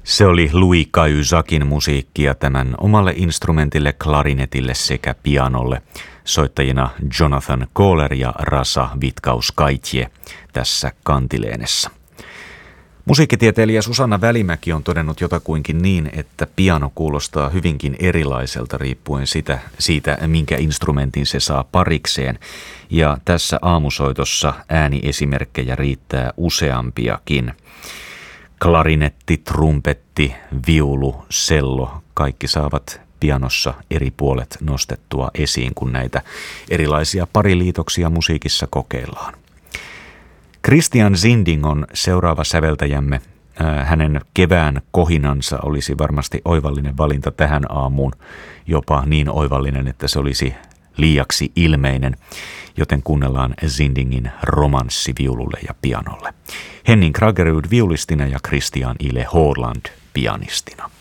Se oli Louis Cahuzac'in musiikkia tämän omalle instrumentille, klarinetille sekä pianolle. Soittajina Jonathan Kohler ja Rasa Vitkaus-Kaitje tässä kantileenessa. Musiikkitieteilijä Susanna Välimäki on todennut jotakuinkin niin, että piano kuulostaa hyvinkin erilaiselta riippuen siitä, minkä instrumentin se saa parikseen. Ja tässä aamusoitossa ääniesimerkkejä riittää useampiakin. Klarinetti, trumpetti, viulu, cello, kaikki saavat pianossa eri puolet nostettua esiin, kun näitä erilaisia pariliitoksia musiikissa kokeillaan. Christian Sinding on seuraava säveltäjämme. Hänen kevään kohinansa olisi varmasti oivallinen valinta tähän aamuun, jopa niin oivallinen, että se olisi liiaksi ilmeinen, joten kuunnellaan Sindingin romanssi viululle ja pianolle. Henning Kragerud viulistina ja Christian Ile Hårland pianistina.